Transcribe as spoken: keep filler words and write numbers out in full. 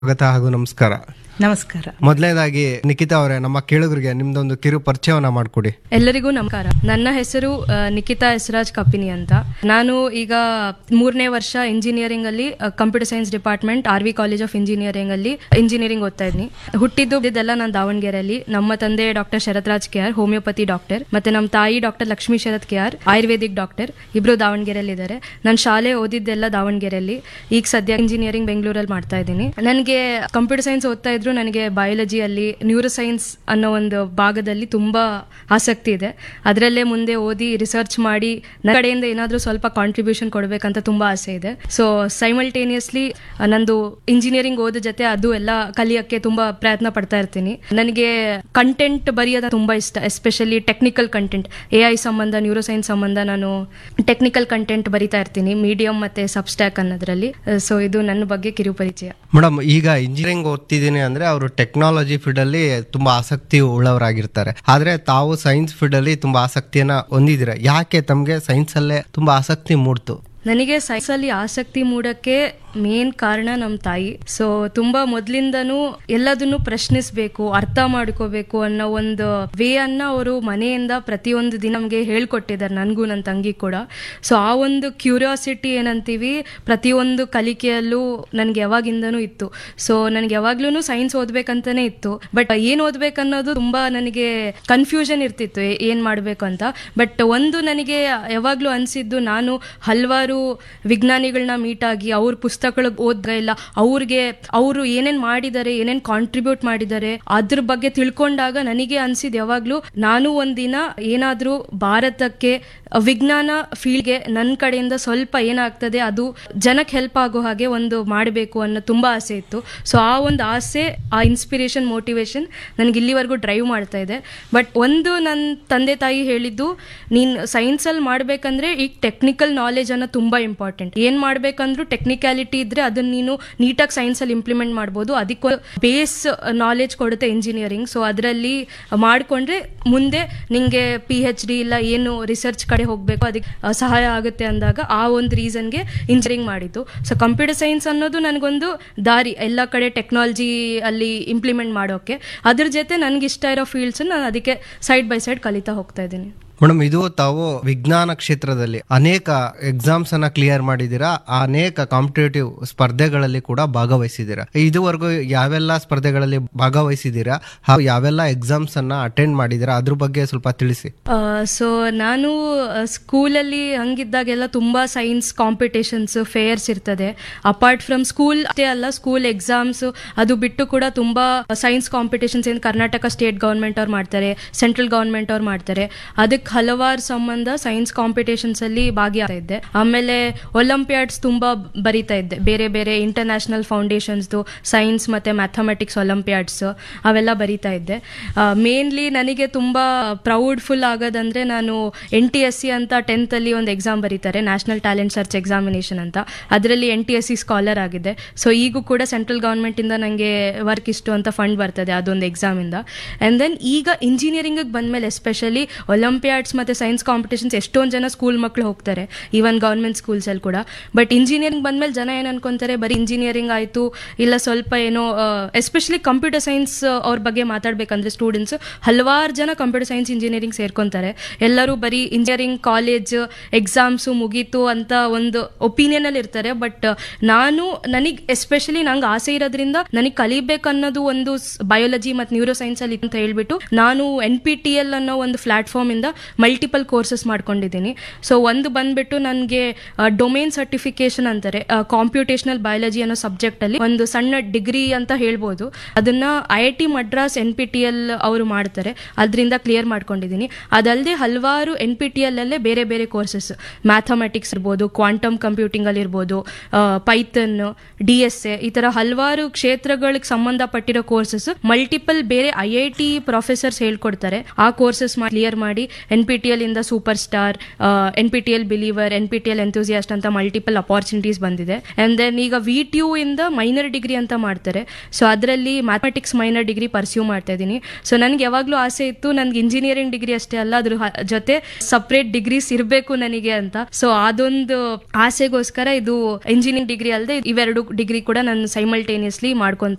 ಸ್ವಾಗತ ಹಾಗೂ ನಮಸ್ಕಾರ. ನಮಸ್ಕಾರ. ಮೊದಲನೇದಾಗಿ ನಿಖಿತಾ ಅವರೇ, ನಮ್ಮ ಕೇಳುಗರಿಗೆ ನಿಮ್ದೊಂದು ಕಿರು ಪರಿಚಯವನ್ನ ಮಾಡಿಕೊಡಿ. ಎಲ್ಲರಿಗೂ ನಮಸ್ಕಾರ. ನನ್ನ ಹೆಸರು ಆ, ನಿಖಿತಾ ಎಸ್ರಾಜ್ ಕಪಿನಿ ಅಂತ. ನಾನು ಈಗ ಮೂರನೇ ವರ್ಷ ಇಂಜಿನಿಯರಿಂಗ್ ಅಲ್ಲಿ computer science department R V college of engineering ಅಲ್ಲಿ ಇಂಜಿನಿಯರಿಂಗ್ ಓದ್ತಾ ಇದ್ದೀನಿ. ಹುಟ್ಟಿದ್ದು ಇದೆಲ್ಲ ನಾನು ದಾವಣಗೆರೆಯಲ್ಲಿ. ನಮ್ಮ ತಂದೆ doctor Sharathraj K R, homeopathy doctor, ಮತ್ತೆ ನಮ್ಮ ತಾಯಿ ಡಾಕ್ಟರ್ ಲಕ್ಷ್ಮೀ ಶರತ್ ಕೆ ಆರ್, ಆಯುರ್ವೇದಿಕ್ ಡಾಕ್ಟರ್. ಇಬ್ರು ದಾವಣಗೆರೆಯಲ್ಲಿ ಇದ್ದಾರೆ. ನನ್ನ ಶಾಲೆ ಓದಿದ್ದೆಲ್ಲ ದಾವಣಗೆರೆಯಲ್ಲಿ. ಈಗ ಸದ್ಯ ಇಂಜಿನಿಯರಿಂಗ್ ಬೆಂಗಳೂರಲ್ಲಿ ಮಾಡ್ತಾ ಇದ್ದೀನಿ. ನನಗೆ ಕಂಪ್ಯೂಟರ್ ಸೈನ್ಸ್ ಓದ್ತಾ ಇದ್ರು ನನಗೆ ಬಯಾಲಜಿಯಲ್ಲಿ ನ್ಯೂರೋ ಸೈನ್ಸ್ ಅನ್ನೋ ಒಂದು ಭಾಗದಲ್ಲಿ ತುಂಬಾ ಆಸಕ್ತಿ ಇದೆ. ಅದರಲ್ಲೇ ಮುಂದೆ ಓದಿ ರಿಸರ್ಚ್ ಮಾಡಿ ನನ್ನ ಕಡೆಯಿಂದ ಏನಾದರೂ ಸ್ವಲ್ಪ ಕಾಂಟ್ರಿಬ್ಯೂಷನ್ ಕೊಡಬೇಕಂತ ತುಂಬಾ ಆಸೆ ಇದೆ. ಸೊ ಸೈಮಲ್ಟೇನಿಯಸ್ಲಿ ನಂದು ಇಂಜಿನಿಯರಿಂಗ್ ಓದ ಜೊತೆ ಅದು ಎಲ್ಲ ಕಲಿಯಕ್ಕೆ ತುಂಬಾ ಪ್ರಯತ್ನ ಪಡ್ತಾ ಇರ್ತೀನಿ. ನನಗೆ ಕಂಟೆಂಟ್ ಬರೆಯೋದು ತುಂಬಾ ಇಷ್ಟ, especially technical content. A I ಸಂಬಂಧ, ನ್ಯೂರೋ ಸೈನ್ಸ್ ಸಂಬಂಧ ನಾನು ಟೆಕ್ನಿಕಲ್ ಕಂಟೆಂಟ್ ಬರಿತಾ ಇರ್ತೀನಿ, ಮೀಡಿಯಂ ಮತ್ತೆ ಸಬ್ಸ್ಟ್ಯಾಕ್ ಅನ್ನೋದ್ರಲ್ಲಿ. ಸೊ ಇದು ನನ್ನ ಬಗ್ಗೆ ಕಿರು ಪರಿಚಯ. ಮೇಡಮ್, ಈಗ ಇಂಜಿನಿಯರಿಂಗ್ ಓದ್ತಿದ್ದೀನಿ ಅಂದ್ರೆ ಅವರು ಟೆಕ್ನಾಲಜಿ ಫೀಲ್ಡ್ ಅಲ್ಲಿ ತುಂಬಾ ಆಸಕ್ತಿ ಉಳ್ಳವರಾಗಿರ್ತಾರೆ. ಆದ್ರೆ ತಾವು ಸೈನ್ಸ್ ಫೀಲ್ಡ್ ಅಲ್ಲಿ ತುಂಬಾ ಆಸಕ್ತಿಯನ್ನ ಹೊಂದಿದ್ದೀರಾ. ಯಾಕೆ ತಮ್ಗೆ ಸೈನ್ಸ್ ಅಲ್ಲೇ ತುಂಬಾ ಆಸಕ್ತಿ ಮೂಡ್ತು? ನನಗೆ ಸೈನ್ಸ್ ಅಲ್ಲಿ ಆಸಕ್ತಿ ಮೂಡಕ್ಕೆ ಮೇನ್ ಕಾರಣ ನಮ್ಮ ತಾಯಿ. ಸೊ ತುಂಬಾ ಮೊದ್ಲಿಂದನೂ ಎಲ್ಲದನ್ನು ಪ್ರಶ್ನಿಸ್ಬೇಕು, ಅರ್ಥ ಮಾಡ್ಕೋಬೇಕು ಅನ್ನೋ ಒಂದು ವೇ ಅನ್ನ ಅವರು ಮನೆಯಿಂದ ಪ್ರತಿಯೊಂದು ದಿನ ನಮ್ಗೆ ಹೇಳ್ಕೊಟ್ಟಿದ್ದಾರೆ, ನನ್ಗೂ ನನ್ನ ತಂಗಿ ಕೂಡ. ಸೊ ಆ ಒಂದು ಕ್ಯೂರಿಯಾಸಿಟಿ ಏನಂತೀವಿ ಪ್ರತಿಯೊಂದು ಕಲಿಕೆಯಲ್ಲೂ ನನ್ಗೆ ಯಾವಾಗಿಂದನೂ ಇತ್ತು. ಸೊ ನನ್ಗೆ ಯಾವಾಗ್ಲೂ ಸೈನ್ಸ್ ಓದ್ಬೇಕಂತಾನೆ ಇತ್ತು. ಬಟ್ ಏನ್ ಓದ್ಬೇಕನ್ನೋದು ತುಂಬಾ ನನಗೆ ಕನ್ಫ್ಯೂಷನ್ ಇರ್ತಿತ್ತು, ಏನ್ ಮಾಡ್ಬೇಕು ಅಂತ. ಬಟ್ ಒಂದು ನನಗೆ ಯಾವಾಗ್ಲೂ ಅನ್ಸಿದ್ದು, ನಾನು ಹಲವಾರು ವಿಜ್ಞಾನಿಗಳನ್ನ ಮೀಟ್ ಆಗಿ ಅವ್ರ ಪುಸ್ತಕ ಓದ್ತಾ ಇಲ್ಲ, ಅವ್ರಿಗೆ ಅವರು ಏನೇನ್ ಮಾಡಿದ್ದಾರೆ, ಏನೇನ್ ಕಾಂಟ್ರಿಬ್ಯೂಟ್ ಮಾಡಿದ್ದಾರೆ ಅದ್ರ ಬಗ್ಗೆ ತಿಳ್ಕೊಂಡಾಗ ನನಗೆ ಅನ್ಸಿದ್ ಯಾವಾಗ್ಲೂ ನಾನು ಒಂದಿನ ಏನಾದ್ರೂ ಭಾರತಕ್ಕೆ ವಿಜ್ಞಾನ ಫೀಲ್ಡ್ಗೆ ನನ್ನ ಕಡೆಯಿಂದ ಸ್ವಲ್ಪ ಏನಾಗ್ತದೆ ಅದು ಜನಕ್ಕೆ ಹೆಲ್ಪ್ ಆಗೋ ಹಾಗೆ ಒಂದು ಮಾಡಬೇಕು ಅನ್ನೋ ತುಂಬಾ ಆಸೆ ಇತ್ತು. ಸೊ ಆ ಒಂದು ಆಸೆ, ಆ ಇನ್ಸ್ಪಿರೇಷನ್, ಮೋಟಿವೇಶನ್ ನನಗೆ ಇಲ್ಲಿವರೆಗೂ ಡ್ರೈವ್ ಮಾಡ್ತಾ ಇದೆ. ಬಟ್ ಒಂದು ನನ್ನ ತಂದೆ ತಾಯಿ ಹೇಳಿದ್ದು, ನೀನ್ ಸೈನ್ಸ್ ಅಲ್ಲಿ ಮಾಡ್ಬೇಕಂದ್ರೆ ಈಗ ಟೆಕ್ನಿಕಲ್ ನಾಲೆಜ್ ಅನ್ನೋ ತುಂಬಾ ಇಂಪಾರ್ಟೆಂಟ್. ಏನ್ ಮಾಡ್ಬೇಕಂದ್ರೂ ಟೆಕ್ನಿಕ್ಯಾಲಿಟಿ ಇದ್ರೆ ಅದನ್ನ ನೀನು ನೀಟಾಗಿ ಸೈನ್ಸ್ ಅಲ್ಲಿ ಇಂಪ್ಲಿಮೆಂಟ್ ಮಾಡಬಹುದು. ಅದಕ್ಕೆ ಬೇಸ್ ನಾಲೆಜ್ ಕೊಡುತ್ತೆ ಇಂಜಿನಿಯರಿಂಗ್. ಸೊ ಅದರಲ್ಲಿ ಮಾಡ್ಕೊಂಡ್ರೆ ಮುಂದೆ ನಿಂಗೆ ಪಿ ಎಚ್ ಡಿ ಇಲ್ಲ ಏನು ರಿಸರ್ಚ್ ಕಡೆ ಹೋಗ್ಬೇಕು ಅದಕ್ಕೆ ಸಹಾಯ ಆಗುತ್ತೆ ಅಂದಾಗ ಆ ಒಂದು ರೀಸನ್ಗೆ ಇಂಜಿನಿಯರಿಂಗ್ ಮಾಡಿದ್ದು. ಸೊ ಕಂಪ್ಯೂಟರ್ ಸೈನ್ಸ್ ಅನ್ನೋದು ನನಗೊಂದು ದಾರಿ, ಎಲ್ಲ ಕಡೆ ಟೆಕ್ನಾಲಜಿ ಅಲ್ಲಿ ಇಂಪ್ಲಿಮೆಂಟ್ ಮಾಡೋಕೆ. ಅದ್ರ ಜೊತೆ ನನ್ಗೆ ಇಷ್ಟ ಇರೋ ಫೀಲ್ಡ್ಸ್ ನಾನು ಅದಕ್ಕೆ ಸೈಡ್ ಬೈ ಸೈಡ್ ಕಲಿತಾ ಹೋಗ್ತಾ ಇದ್ದೀನಿ. ಮೇಡಮ್, ಇದು ತಾವು ವಿಜ್ಞಾನ ಕ್ಷೇತ್ರದಲ್ಲಿ ಅನೇಕ ಎಕ್ಸಾಮ್ಸ್ ಅನ್ನ ಕ್ಲಿಯರ್ ಮಾಡಿದ್ದೀರಾ, ಅನೇಕ ಕಾಂಪಿಟೇಟಿವ್ ಸ್ಪರ್ಧೆಗಳಲ್ಲಿ ಕೂಡ ಭಾಗವಹಿಸಿದ್ದೀರಾ. ಇದುವರೆಗೂ ಯಾವೆಲ್ಲ ಸ್ಪರ್ಧೆಗಳಲ್ಲಿ ಭಾಗವಹಿಸಿದ್ದೀರಾ ಹಾಗೂ ಯಾವೆಲ್ಲ ಎಕ್ಸಾಮ್ಸ್ ಅನ್ನ ಅಟೆಂಡ್ ಮಾಡಿದ್ದೀರಾ, ಅದ್ರ ಬಗ್ಗೆ ಸ್ವಲ್ಪ ತಿಳಿಸಿ. ಸೊ ನಾನು ಸ್ಕೂಲಲ್ಲಿ ಹಂಗಿದ್ದಾಗೆಲ್ಲ ತುಂಬಾ ಸೈನ್ಸ್ ಕಾಂಪಿಟೇಷನ್ಸ್, ಫೇರ್ಸ್ ಇರ್ತದೆ. ಅಪಾರ್ಟ್ ಫ್ರಮ್ ಸ್ಕೂಲ್ ಅಷ್ಟೇ ಅಲ್ಲ, ಸ್ಕೂಲ್ ಎಕ್ಸಾಮ್ಸ್ ಅದು ಬಿಟ್ಟು ಕೂಡ ತುಂಬಾ ಸೈನ್ಸ್ ಕಾಂಪಿಟೇಷನ್ಸ್ ಏನು ಕರ್ನಾಟಕ ಸ್ಟೇಟ್ ಗವರ್ಮೆಂಟ್ ಅವ್ರು ಮಾಡ್ತಾರೆ, ಸೆಂಟ್ರಲ್ ಗವರ್ಮೆಂಟ್ ಅವ್ರು ಮಾಡ್ತಾರೆ. ಅದಕ್ಕೆ ಹಲವಾರು ಸಂಬಂಧ ಸೈನ್ಸ್ ಕಾಂಪಿಟೇಷನ್ಸ್ ಅಲ್ಲಿ ಭಾಗಿಯಾಗ್ತಾ ಇದ್ದೆ. ಆಮೇಲೆ ಒಲಿಂಪಿಯಾಡ್ಸ್ ತುಂಬಾ ಬರಿತಾ ಇದ್ದೆ, ಬೇರೆ ಬೇರೆ ಇಂಟರ್ನ್ಯಾಷನಲ್ ಫೌಂಡೇಶನ್ಸ್ದು ಸೈನ್ಸ್ ಮತ್ತೆ ಮ್ಯಾಥಮೆಟಿಕ್ಸ್ ಒಲಿಂಪಿಯಾಡ್ಸ್ ಅವೆಲ್ಲ ಬರಿತಾ ಇದ್ದೆ. ಮೇನ್ಲಿ ನನಗೆ ತುಂಬಾ ಪ್ರೌಡ್ಫುಲ್ ಆಗೋದಂದ್ರೆ, ನಾನು ಎನ್ ಟಿ ಎಸ್ ಸಿ ಅಂತ ಟೆಂತ್ ಅಲ್ಲಿ ಒಂದು ಎಕ್ಸಾಮ್ ಬರೀತಾರೆ, ನ್ಯಾಷನಲ್ ಟ್ಯಾಲೆಂಟ್ ಸರ್ಚ್ ಎಕ್ಸಾಮಿನೇಷನ್ ಅಂತ. ಅದರಲ್ಲಿ N T S C scholar ಆಗಿದೆ. ಸೊ ಈಗೂ ಕೂಡ ಸೆಂಟ್ರಲ್ ಗವರ್ಮೆಂಟ್ ಇಂದ ನಂಗೆ ವರ್ಕ್ ಇಷ್ಟು ಅಂತ ಫಂಡ್ ಬರ್ತದೆ ಅದೊಂದು ಎಕ್ಸಾಮ್ ಇಂದ. ಅಂಡ್ ದೆನ್ ಈಗ ಇಂಜಿನಿಯರಿಂಗ್ ಬಂದ್ಮೇಲೆ ಎಸ್ಪೆಷಲಿ ಒಲಿಂಪಿಯಾಡ್ ಮತ್ತೆ ಸೈನ್ಸ್ ಕಾಂಪಿಟೇಷನ್ಸ್ ಎಷ್ಟೊಂದು ಜನ ಸ್ಕೂಲ್ ಮಕ್ಕಳು ಹೋಗ್ತಾರೆ, ಈವನ್ ಗವರ್ಮೆಂಟ್ ಸ್ಕೂಲ್ಸ್ ಅಲ್ಲಿ ಕೂಡ. ಬಟ್ ಇಂಜಿನಿಯರಿಂಗ್ ಬಂದ್ಮೇಲೆ ಜನ ಏನ್ ಅನ್ಕೊಂತಾರೆ, ಬರೀ ಇಂಜಿನಿಯರಿಂಗ್ ಆಯ್ತು ಇಲ್ಲ ಸ್ವಲ್ಪ ಏನೋ, ಎಸ್ಪೆಷಲಿ ಕಂಪ್ಯೂಟರ್ ಸೈನ್ಸ್ ಅವ್ರ ಬಗ್ಗೆ ಮಾತಾಡ್ಬೇಕಂದ್ರೆ ಸ್ಟೂಡೆಂಟ್ಸ್ ಹಲವಾರು ಜನ ಕಂಪ್ಯೂಟರ್ ಸೈನ್ಸ್ ಇಂಜಿನಿಯರಿಂಗ್ ಸೇರ್ಕೊಂತಾರೆ. ಎಲ್ಲರೂ ಬರೀ ಇಂಜಿನಿಯರಿಂಗ್ ಕಾಲೇಜ್ ಎಕ್ಸಾಮ್ಸ್ ಮುಗೀತು ಅಂತ ಒಂದು ಒಪಿನಿಯನ್ ಅಲ್ಲಿ ಇರ್ತಾರೆ. ಬಟ್ ನಾನು ನನಗ್ ಎಸ್ಪೆಷಲಿ ನಂಗೆ ಆಸೆ ಇರೋದ್ರಿಂದ ನನಗೆ ಕಲಿಬೇಕನ್ನೋದು ಒಂದು ಬಯಾಲಜಿ ಮತ್ತು ನ್ಯೂರೋ ಸೈನ್ಸ್ ಅಲ್ಲಿ ಅಂತ ಹೇಳ್ಬಿಟ್ಟು ನಾನು ಎನ್ ಪಿ ಟಿ ಎಲ್ ಅನ್ನೋ ಒಂದು ಪ್ಲಾಟ್ಫಾರ್ಮ್ ಇಂದ ಮಲ್ಟಿಪಲ್ ಕೋರ್ಸಸ್ ಮಾಡ್ಕೊಂಡಿದ್ದೀನಿ. ಸೊ ಒಂದು ಬಂದ್ಬಿಟ್ಟು ನನಗೆ ಡೊಮೇನ್ ಸರ್ಟಿಫಿಕೇಶನ್ ಅಂತಾರೆ, ಕಾಂಪ್ಯೂಟೇಷನಲ್ ಬಯಾಲಜಿ ಅನ್ನೋ ಸಬ್ಜೆಕ್ಟ್ ಅಲ್ಲಿ ಒಂದು ಸಣ್ಣ ಡಿಗ್ರಿ ಅಂತ ಹೇಳ್ಬೋದು. ಅದನ್ನ I I T Madras N P T L ಅವರು ಮಾಡ್ತಾರೆ, ಅದರಿಂದ ಕ್ಲಿಯರ್ ಮಾಡ್ಕೊಂಡಿದ್ದೀನಿ. ಅದಲ್ಲದೆ ಹಲವಾರು ಎನ್ ಪಿ ಟಿ ಎಲ್ ಅಲ್ಲೇ ಬೇರೆ ಬೇರೆ ಕೋರ್ಸಸ್, ಮ್ಯಾಥಮೆಟಿಕ್ಸ್ ಇರ್ಬೋದು, ಕ್ವಾಂಟಮ್ ಕಂಪ್ಯೂಟಿಂಗ್ ಅಲ್ಲಿ ಇರ್ಬೋದು, ಪೈಥನ್, ಡಿ ಎಸ್ ಎ, ಈ ತರ ಹಲವಾರು ಕ್ಷೇತ್ರಗಳಿಗೆ ಸಂಬಂಧಪಟ್ಟಿರೋ ಕೋರ್ಸಸ್ ಮಲ್ಟಿಪಲ್ ಬೇರೆ ಐ ಐ ಟಿ ಪ್ರೊಫೆಸರ್ಸ್ ಹೇಳ್ಕೊಡ್ತಾರೆ. ಆ ಕೋರ್ಸಸ್ ಕ್ಲಿಯರ್ ಮಾಡಿ ಎನ್ ಪಿ ಟಿ ಎಲ್ ಇಂದ super star, N P T L believer, N P T L enthusiast ಅಂತ ಮಲ್ಟಿಪಲ್ ಅಪಾರ್ಚುನಿಟೀಸ್ ಬಂದಿದೆ. ಅಂಡ್ ದೆನ್ ಈಗ ವಿ ಟಿ ಯು ಇಂದ minor degree ಅಂತ ಮಾಡ್ತಾರೆ. ಸೊ ಅದರಲ್ಲಿ ಮ್ಯಾಥಮೆಟಿಕ್ಸ್ ಮೈನರ್ ಡಿಗ್ರಿ ಪರ್ಸ್ಯೂ ಮಾಡ್ತಾ ಇದ್ದೀನಿ. ಸೊ ನನಗೆ ಯಾವಾಗಲೂ ಆಸೆ ಇತ್ತು, ನನಗೆ ಇಂಜಿನಿಯರಿಂಗ್ ಡಿಗ್ರಿ ಅಷ್ಟೇ ಅಲ್ಲ, ಅದ್ರ ಹ- ಜೊತೆ ಸಪ್ರೇಟ್ ಡಿಗ್ರೀಸ್ ಇರಬೇಕು ನನಗೆ ಅಂತ. ಸೊ ಅದೊಂದು ಆಸೆಗೋಸ್ಕರ ಇದು ಇಂಜಿನಿಯರಿಂಗ್ ಡಿಗ್ರಿ ಅಲ್ಲದೆ ಇವೆರಡು ಡಿಗ್ರಿ ಕೂಡ ನಾನು ಸೈಮಲ್ಟೇನಿಯಸ್ಲಿ ಮಾಡ್ಕೊಂತ